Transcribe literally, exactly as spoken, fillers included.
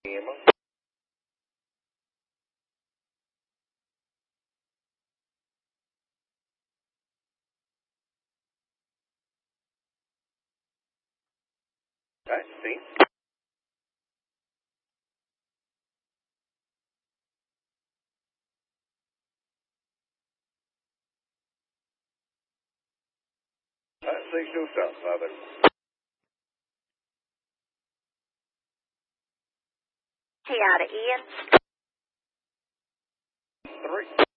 Emma. Alright, see. Alright, six two south, Father. Hey, out of Ian. Three.